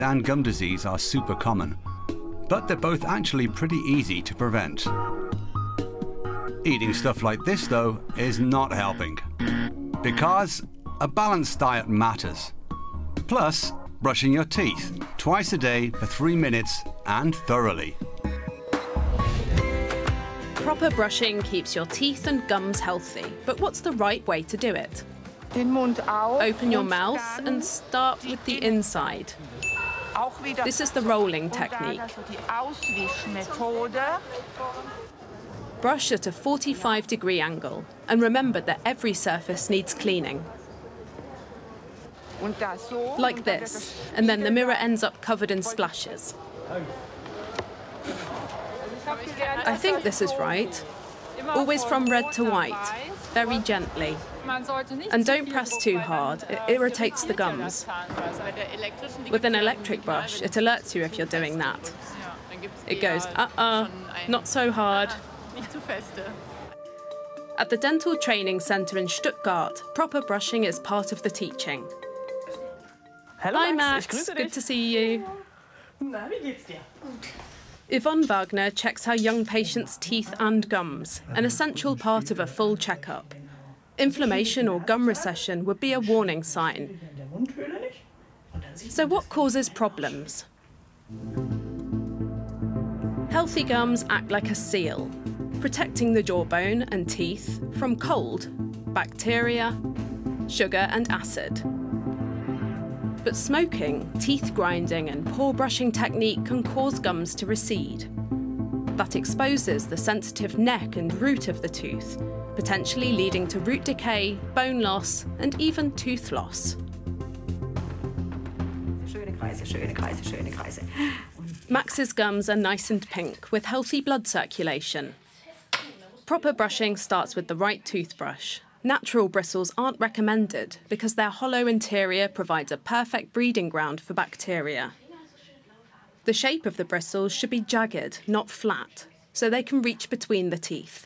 and gum disease are super common, but they're both actually pretty easy to prevent. Eating stuff like this, though, is not helping, because a balanced diet matters. Plus, brushing your teeth twice a day for 3 minutes and thoroughly. Proper brushing keeps your teeth and gums healthy, but what's the right way to do it? Open your mouth and start with the inside. This is the rolling technique. Brush at a 45-degree angle, and remember that every surface needs cleaning. Like this, and then the mirror ends up covered in splashes. I think this is right. Always from red to white, very gently. And don't press too hard, it irritates the gums. With an electric brush, it alerts you if you're doing that. It goes, not so hard. At the Dental Training Centre in Stuttgart, proper brushing is part of the teaching. Hi Max, good to see you. Yvonne Wagner checks her young patient's teeth and gums, an essential part of a full checkup. Inflammation or gum recession would be a warning sign. So what causes problems? Healthy gums act like a seal, protecting the jawbone and teeth from cold, bacteria, sugar and acid. But smoking, teeth grinding and poor brushing technique can cause gums to recede. That exposes the sensitive neck and root of the tooth, potentially leading to root decay, bone loss and even tooth loss. Max's gums are nice and pink with healthy blood circulation. Proper brushing starts with the right toothbrush. Natural bristles aren't recommended because their hollow interior provides a perfect breeding ground for bacteria. The shape of the bristles should be jagged, not flat, so they can reach between the teeth.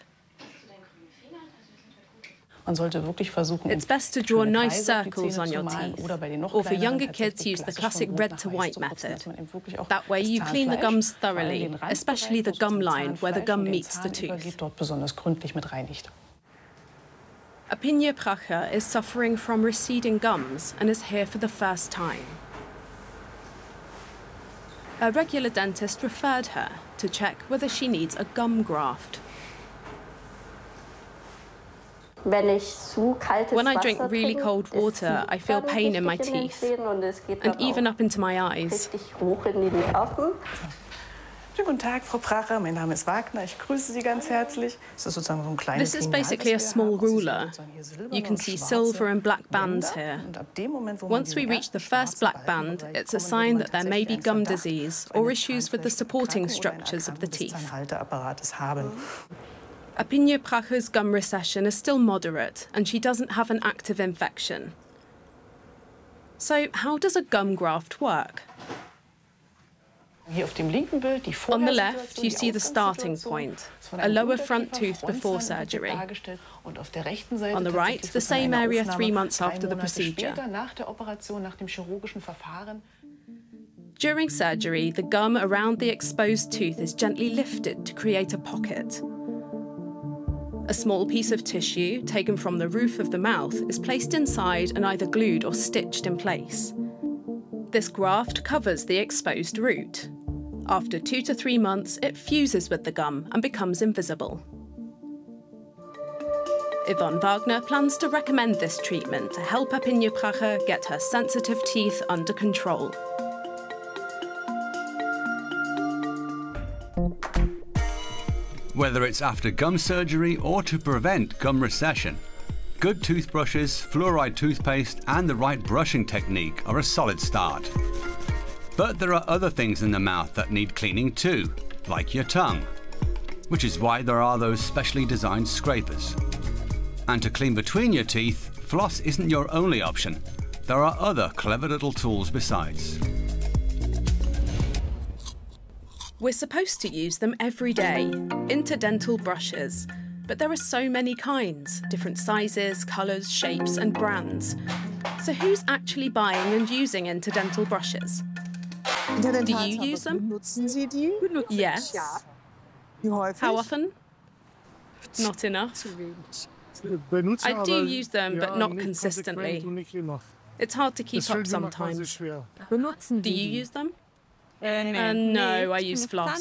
It's best to draw nice circles on your teeth, or for younger kids use the classic red to white method. That way you clean the gums thoroughly, especially the gum line where the gum meets the tooth. Apinje Pracher is suffering from receding gums and is here for the first time. A regular dentist referred her to check whether she needs a gum graft. When I drink really cold water, I feel pain in my teeth, and even up into my eyes. Guten Tag, Frau Pracher. Mein Name ist Wagner. Ich grüße Sie ganz herzlich. This is basically a small ruler. You can see silver and black bands here. Once we reach the first black band, it's a sign that there may be gum disease or issues with the supporting structures of the teeth. Apinje Pracher's gum recession is still moderate, and she doesn't have an active infection. So how does a gum graft work? On the left, you see the starting point, a lower front tooth before surgery. On the right, the same area 3 months after the procedure. During surgery, the gum around the exposed tooth is gently lifted to create a pocket. A small piece of tissue, taken from the roof of the mouth, is placed inside and either glued or stitched in place. This graft covers the exposed root. After 2 to 3 months, it fuses with the gum and becomes invisible. Yvonne Wagner plans to recommend this treatment to help Apinje Pracher get her sensitive teeth under control. Whether it's after gum surgery or to prevent gum recession, good toothbrushes, fluoride toothpaste and the right brushing technique are a solid start. But there are other things in the mouth that need cleaning too, like your tongue, which is why there are those specially designed scrapers. And to clean between your teeth, floss isn't your only option. There are other clever little tools besides. We're supposed to use them every day, interdental brushes, but there are so many kinds, different sizes, colours, shapes and brands. So who's actually buying and using interdental brushes? Do you use them? Benutzen Sie die? Yes. Wie häufig? How often? Not enough. Benutze, I do aber use them, but ja, not nicht consistently. konsequent und nicht immer. It's hard to keep Das up fällt mir manchmal sehr sometimes. schwer. Do you use them? No, I use floss.